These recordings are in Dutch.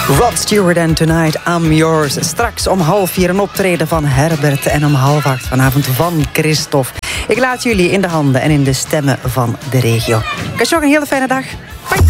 Rod Stewart en Tonight I'm Yours. Straks om 3:30 een optreden van Herbert en om 7:30 vanavond van Christophe. Ik laat jullie in de handen en in de stemmen van de regio. Ik wens je nog een hele fijne dag. Bye.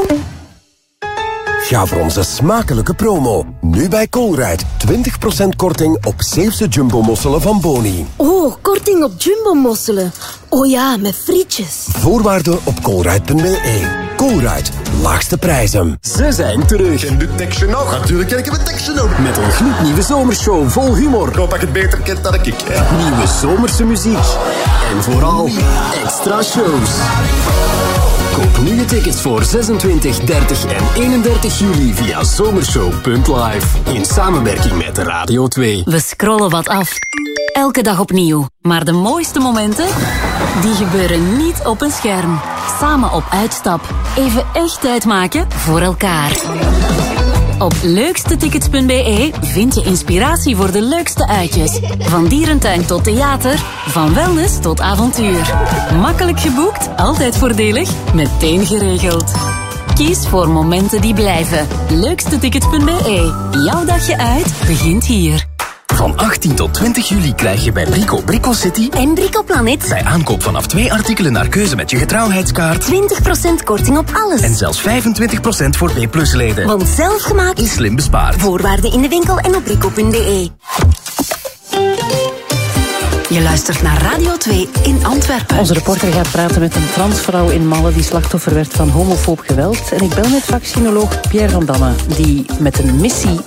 Ga voor onze smakelijke promo. Nu bij Colruyt. 20% korting op Zeeuwse jumbo-mosselen van Boni. Oh, korting op jumbo-mosselen. Oh ja, met frietjes. Voorwaarden op colruyt.be. Colruyt, laagste prijzen. Ze zijn terug. En de tekstje nog? Natuurlijk ken ik de tekstje nog. Met een gloednieuwe zomershow vol humor. Ik hoop dat je het beter kent dan ik. Nieuwe zomerse muziek. En vooral extra shows. Koop nu je tickets voor 26, 30 en 31 juli via zomershow.live. In samenwerking met Radio 2. We scrollen wat af. Elke dag opnieuw. Maar de mooiste momenten, die gebeuren niet op een scherm. Samen op uitstap. Even echt tijd maken voor elkaar. Op leukstetickets.be vind je inspiratie voor de leukste uitjes. Van dierentuin tot theater, van wellness tot avontuur. Makkelijk geboekt, altijd voordelig, meteen geregeld. Kies voor momenten die blijven. Leukstetickets.be. Jouw dagje uit begint hier. Van 18 tot 20 juli krijg je bij Brico Brico City En Brico Planet. bij aankoop vanaf 2 artikelen naar keuze met je getrouwheidskaart 20% korting op alles. en zelfs 25% voor B+-leden. Want zelfgemaakt Is slim bespaard. voorwaarden in de winkel en op brico.be. Je luistert naar Radio 2 in Antwerpen. Onze reporter gaat praten met een transvrouw in Malle die slachtoffer werd van homofoob geweld. En ik bel met vaccinoloog Pierre van Damme, die met een missie